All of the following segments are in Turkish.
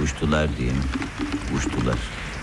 Uçtular diyeyim. Uçtular.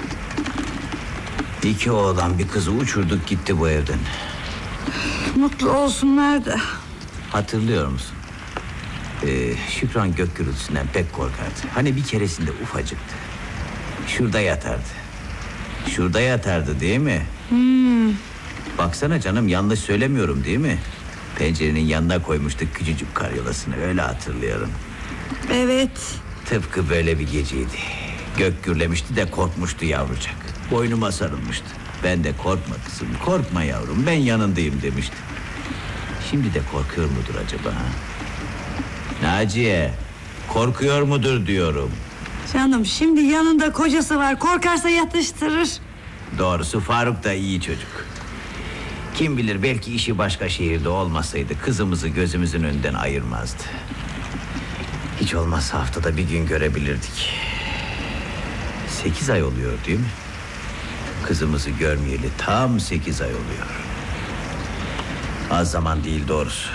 2 oğlan bir kızı uçurduk gitti bu evden. Mutlu olsunlar da. Hatırlıyor musun? Şükran gök gürültüsünden pek korkardı. Hani bir keresinde ufacıktı. Şurada yatardı. Şurada yatardı değil mi? Baksana canım, yanlış söylemiyorum değil mi? Pencerenin yanına koymuştuk küçücük karyolasını, öyle hatırlıyorum. Evet. Tıpkı böyle bir geceydi. Gök gürlemişti de korkmuştu yavrucak. Boynuma sarılmıştı. Ben de korkma kızım, korkma yavrum, ben yanındayım demiştim. Şimdi de korkuyor mudur acaba ha? Naciye, korkuyor mudur diyorum. Canım, şimdi yanında kocası var, korkarsa yatıştırır. Doğrusu Faruk da iyi çocuk. Kim bilir, belki işi başka şehirde olmasaydı kızımızı gözümüzün önünden ayırmazdı. Hiç olmazsa haftada bir gün görebilirdik. 8 ay oluyor değil mi? Kızımızı görmeyeli tam 8 ay oluyor. Az zaman değil doğrusu.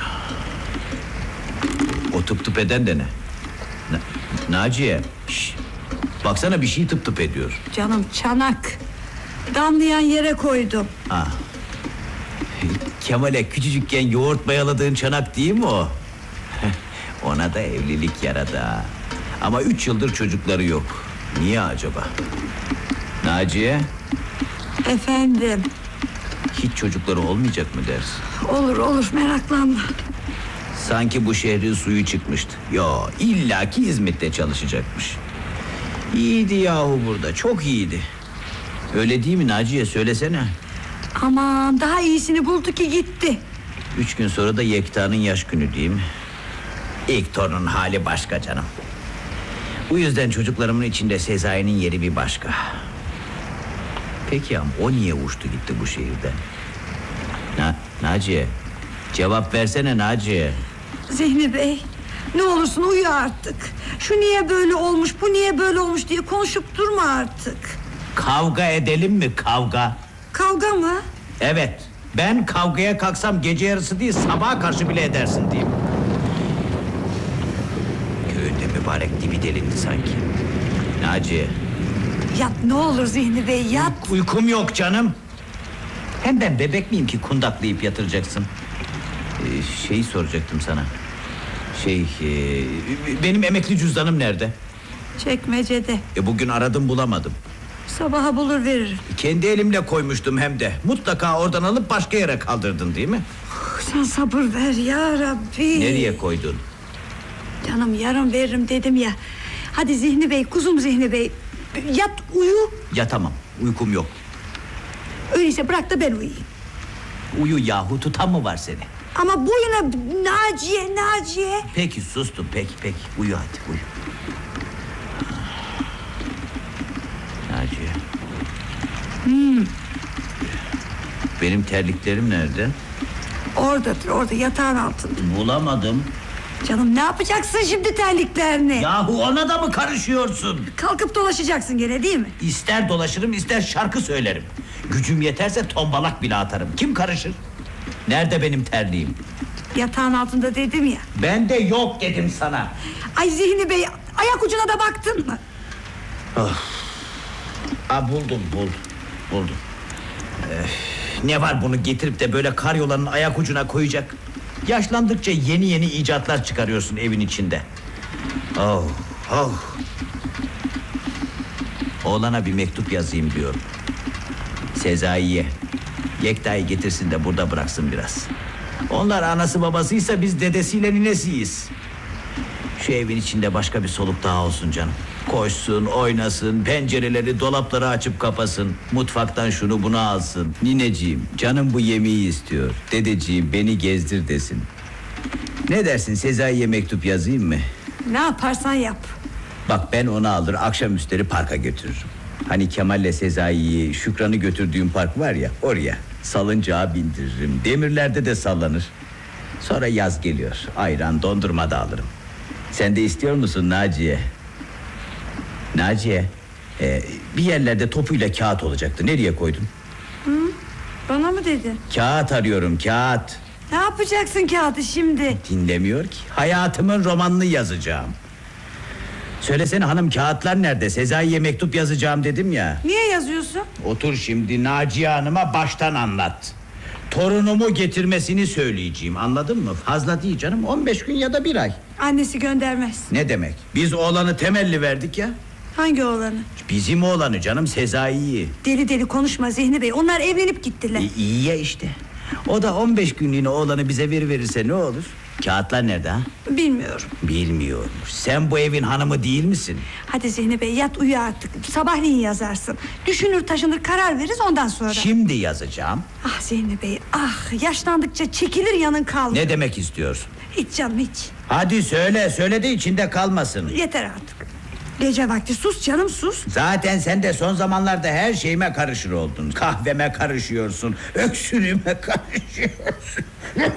O tıp tıp eden de ne? Naciye, şş, baksana bir şey tıp tıp ediyor. Canım, çanak. Damlayan yere koydum. Ha. Kemal'e küçücükken yoğurt mayaladığın çanak değil mi o? Ona da evlilik yaradı ha. Ama 3 yıldır çocukları yok. Niye acaba? Naciye? Efendim? Hiç çocukları olmayacak mı dersin? Olur olur, meraklanma. Sanki bu şehrin suyu çıkmıştı. Yo, illaki İzmit'te çalışacakmış. İyiydi yahu burada, çok iyiydi. Öyle değil mi Naciye, söylesene. Aman, daha iyisini buldu ki gitti. 3 gün sonra da Yekta'nın yaş günü değil mi? İlk torunun hali başka canım. Bu yüzden çocuklarımın içinde Sezai'nin yeri bir başka. Peki ama o niye uçtu gitti bu şehirden? Naciye, cevap versene Naciye. Zihni Bey, ne olursun uyu artık. Şu niye böyle olmuş, bu niye böyle olmuş diye konuşup durma artık. Kavga edelim mi, kavga? Kavga mı? Evet, ben kavgaya kalksam gece yarısı değil sabaha karşı bile edersin diyeyim. Köyünde mübarek dibi delindi sanki. Naciye. Yat ne olur Zihni Bey, yat. Uykum yok canım. Hem ben bebek miyim ki kundaklayıp yatıracaksın? Şeyi soracaktım sana. Benim emekli cüzdanım nerede? Çekmecede. Bugün aradım bulamadım. Sabaha bulur veririm. Kendi elimle koymuştum hem de. Mutlaka oradan alıp başka yere kaldırdın değil mi? Sen sabır ver ya Rabbi. Nereye koydun? Canım, yarın veririm dedim ya. Hadi Zihni Bey, kuzum Zihni Bey. Yat uyu. Yatamam, uykum yok. Öyleyse bırak da ben uyuyayım. Uyu yahu, tutan mı var seni? Ama boyuna Naciye. Peki sustum, peki uyu hadi uyu. Naciye. Benim terliklerim nerede? Oradadır, orada yatağın altında. Bulamadım. Canım, ne yapacaksın şimdi terliklerini? Yahu ona da mı karışıyorsun? Kalkıp dolaşacaksın gene değil mi? İster dolaşırım ister şarkı söylerim. Gücüm yeterse tombalak bile atarım. Kim karışır? Nerede benim terliğim? Yatağın altında dedim ya. Ben de yok dedim sana. Ay Zihni Bey, ayak ucuna da baktın mı? Buldum. Ne var bunu getirip de böyle karyolanın ayak ucuna koyacak? Yaşlandıkça yeni icatlar çıkarıyorsun evin içinde. Oğlana bir mektup yazayım diyorum. Sezai'ye. Yekta'yı getirsin de burada bıraksın biraz. Onlar anası babasıysa biz dedesiyle ninesiyiz. Şu evin içinde başka bir soluk daha olsun canım. Koşsun, oynasın, pencereleri, dolapları açıp kapasın. Mutfaktan şunu bunu alsın. Nineciğim, canım bu yemeği istiyor. Dedeciğim, beni gezdir desin. Ne dersin, Sezai'ye mektup yazayım mı? Ne yaparsan yap. Bak, ben onu alır akşamüstleri parka götürürüm. Hani Kemal'le Sezai'yi, Şükran'ı götürdüğüm park var ya, oraya. Salıncağa bindiririm, demirlerde de sallanır. Sonra yaz geliyor, ayran, dondurma da alırım. Sen de istiyor musun Naciye? Naciye, bir yerlerde topuyla kağıt olacaktı. Nereye koydun? Bana mı dedin? Kağıt arıyorum, kağıt. Ne yapacaksın kağıdı şimdi? Dinlemiyor ki. Hayatımın romanını yazacağım. Söylesene hanım, kağıtlar nerede? Sezai'ye mektup yazacağım dedim ya. Niye yazıyorsun? Otur şimdi, Naciye Hanım'a baştan anlat. Torunumu getirmesini söyleyeceğim, anladın mı? Fazla değil canım, 15 gün ya da 1 ay. Annesi göndermez. Ne demek? Biz oğlanı temelli verdik ya. Hangi oğlanı? Bizim oğlanı canım, Sezai'yi. Deli deli konuşma Zihni Bey, onlar evlenip gittiler. İyi ya işte. O da 15 günlüğüne oğlanı bize verirse ne olur? Kağıtlar nerede ha? Bilmiyorum. Bilmiyormuş. Sen bu evin hanımı değil misin? Hadi Zihni Bey, yat uyu artık. Sabahleyin yazarsın. Düşünür taşınır karar veririz ondan sonra. Şimdi yazacağım. Ah Zihni Bey, ah, yaşlandıkça çekilir yanın kalmıyor. Ne demek istiyorsun? Hiç canım hiç. Hadi söyle de içinde kalmasın. Yeter artık. Gece vakti sus canım, sus. Zaten sen de son zamanlarda her şeyime karışır oldun. Kahveme karışıyorsun, öksürüğüme karışıyorsun.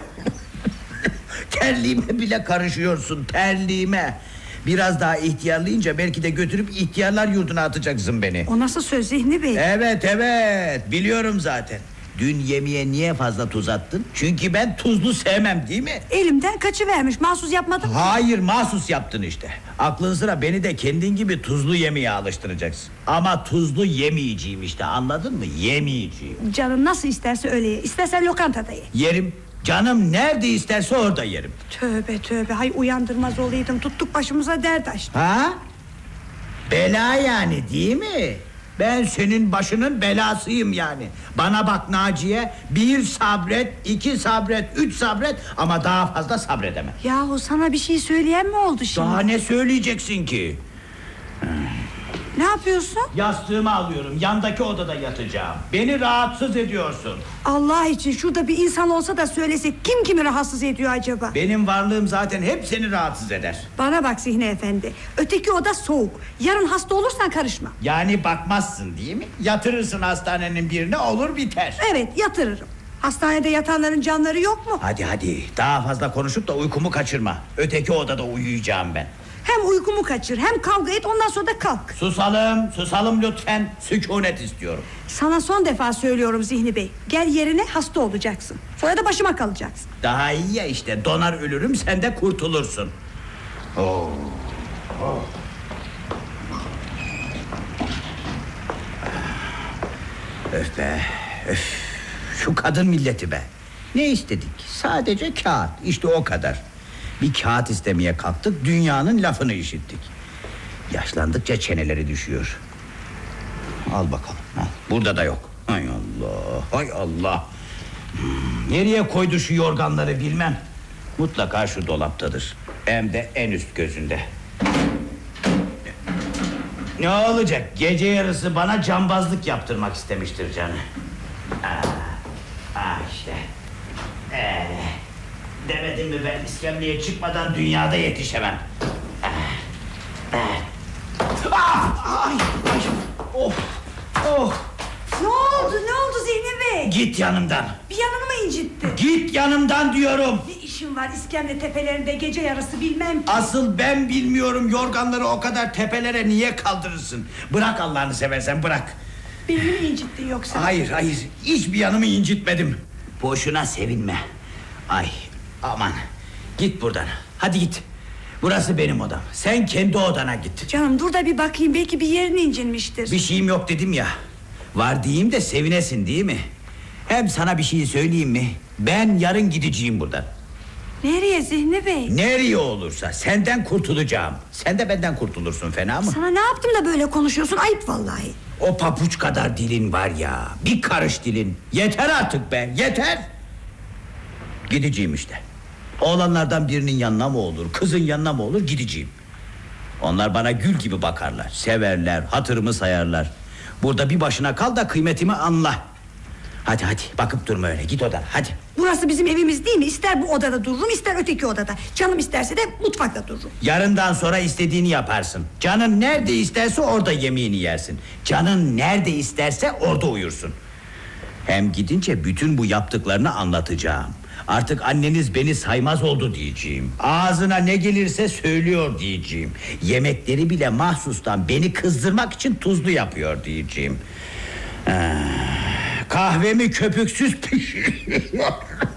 Terliğime bile karışıyorsun, terliğime. Biraz daha ihtiyarlayınca belki de götürüp ihtiyarlar yurduna atacaksın beni. O nasıl söz Zihni Bey? Evet biliyorum zaten. Dün yemeğe niye fazla tuz attın? Çünkü ben tuzlu sevmem, değil mi? Elimden kaçıvermiş, mahsus yapmadım. Hayır, mahsus yaptın işte. Aklın sıra beni de kendin gibi tuzlu yemeğe alıştıracaksın. Ama tuzlu yemeyeceğim işte, anladın mı? Yemeyeceğim. Canım nasıl isterse öyle ye. İstersen lokantada ye. Yerim. Canım nerede isterse orada yerim. Tövbe, hay uyandırmaz olaydım. Tuttuk başımıza dert açtık. Ha? Bela yani, değil mi? Ben senin başının belasıyım yani. Bana bak Naciye, 1 sabret, 2 sabret, 3 sabret ama daha fazla sabredemem. Yahu sana bir şey söyleyen mi oldu şimdi? Daha ne söyleyeceksin ki? Ne yapıyorsun? Yastığımı alıyorum, yandaki odada yatacağım. Beni rahatsız ediyorsun. Allah için şurada bir insan olsa da söylesek, kim kimi rahatsız ediyor acaba? Benim varlığım zaten hep seni rahatsız eder. Bana bak Zihni Efendi, öteki oda soğuk. Yarın hasta olursan karışma. Yani bakmazsın değil mi? Yatırırsın hastanenin birine, olur biter. Evet, yatırırım. Hastanede yatanların canları yok mu? Hadi daha fazla konuşup da uykumu kaçırma. Öteki odada uyuyacağım ben. Hem uykumu kaçır hem kavga et, ondan sonra da kalk. Susalım lütfen, sükunet istiyorum. Sana son defa söylüyorum Zihni Bey, gel yerine, hasta olacaksın. Sonra da başıma kalacaksın. Daha iyi ya işte, donar ölürüm, sen de kurtulursun. Oh. Öf be, öf. Şu kadın milleti be. Ne istedik? Sadece kağıt, işte o kadar. Bir kağıt istemeye kalktık, dünyanın lafını işittik. Yaşlandıkça çeneleri düşüyor. Al bakalım, al. Burada da yok. Hay Allah, hay Allah. Nereye koydu şu yorganları bilmem. Mutlaka şu dolaptadır. Hem de en üst gözünde. Ne olacak? Gece yarısı bana cambazlık yaptırmak istemiştir canı. İşte. Demedim mi ben, iskemleye çıkmadan dünyada yetişemem. Ay. Oh. Ne oldu Zihni Bey? Git yanımdan. Bir yanını mı incitti? Git yanımdan diyorum. Ne işin var iskemle tepelerinde gece yarısı bilmem ki. Asıl ben bilmiyorum, yorganları o kadar tepelere niye kaldırırsın? Bırak Allah'ını seversen, bırak. Beni mi incittin yoksa? Hayır, hiçbir yanımı incitmedim. Boşuna sevinme. Ay aman, git buradan, hadi git. Burası benim odam, sen kendi odana git. Canım dur da bir bakayım, belki bir yerin incinmiştir. Bir şeyim yok dedim ya. Var diyeyim de sevinesin, değil mi? Hem sana bir şey söyleyeyim mi? Ben yarın gideceğim buradan. Nereye Zihni Bey? Nereye olursa senden kurtulacağım. Sen de benden kurtulursun, fena mı? Sana ne yaptım da böyle konuşuyorsun, ayıp vallahi. O papuç kadar dilin var ya, bir karış dilin. Yeter artık be, yeter. Gideceğim işte. Oğlanlardan birinin yanına mı olur, kızın yanına mı olur, gideceğim. Onlar bana gül gibi bakarlar, severler, hatırımı sayarlar. Burada bir başına kal da kıymetimi anla. Hadi bakıp durma öyle, git odana, hadi. Burası bizim evimiz değil mi? İster bu odada dururum, ister öteki odada. Canım isterse de mutfakta dururum. Yarından sonra istediğini yaparsın. Canın nerede isterse orada yemeğini yersin. Canın nerede isterse orada uyursun. Hem gidince bütün bu yaptıklarını anlatacağım. Artık anneniz beni saymaz oldu diyeceğim. Ağzına ne gelirse söylüyor diyeceğim. Yemekleri bile mahsustan beni kızdırmak için tuzlu yapıyor diyeceğim. Kahvemi köpüksüz pişiriyor.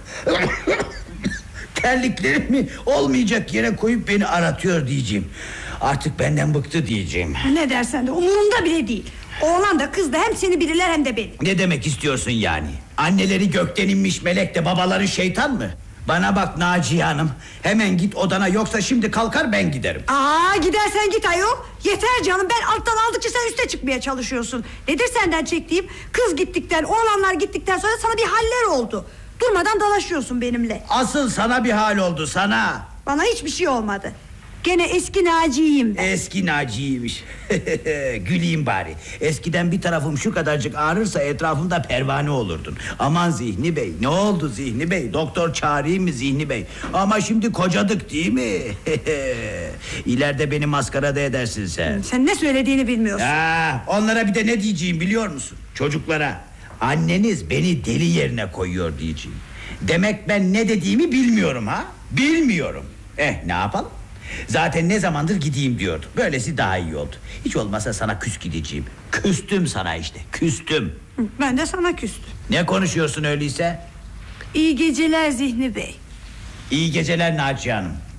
Terliklerimi olmayacak yere koyup beni aratıyor diyeceğim. Artık benden bıktı diyeceğim. Ne dersen de umurumda bile değil. Oğlan da kız da hem seni bilirler hem de beni. Ne demek istiyorsun yani? Anneleri gökten inmiş melek de babaları şeytan mı? Bana bak Naciye Hanım, hemen git odana, yoksa şimdi kalkar ben giderim. Gidersen git ayol. Yeter canım, ben alttan aldıkça sen üste çıkmaya çalışıyorsun. Nedir senden çektiğim? Kız gittikten, oğlanlar gittikten sonra sana bir haller oldu. Durmadan dalaşıyorsun benimle. Asıl sana bir hal oldu, sana. Bana hiçbir şey olmadı. Gene eski Naciye'yim ben. Eski Naciye'ymiş. Güleyim bari. Eskiden bir tarafım şu kadarcık ağrırsa etrafımda pervane olurdun. Aman Zihni Bey, ne oldu Zihni Bey? Doktor çağırayım mı Zihni Bey? Ama şimdi kocadık değil mi? İleride beni maskarada edersin sen. Sen ne söylediğini bilmiyorsun. Onlara bir de ne diyeceğim biliyor musun? Çocuklara, anneniz beni deli yerine koyuyor diyeceğim. Demek ben ne dediğimi bilmiyorum ha? Bilmiyorum. Ne yapalım? Zaten ne zamandır gideyim diyordum. Böylesi daha iyi oldu. Hiç olmazsa sana küs gideceğim. Küstüm sana işte, küstüm. Ben de sana küstüm. Ne konuşuyorsun öyleyse? İyi geceler Zihni Bey. İyi geceler Naciye Hanım.